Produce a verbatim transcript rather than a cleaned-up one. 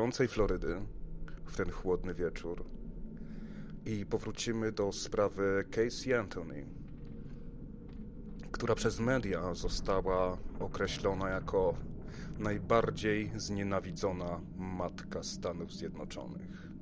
gorącej Florydy w ten chłodny wieczór i powrócimy do sprawy Casey Anthony, która przez media została określona jako najbardziej znienawidzona matka Stanów Zjednoczonych.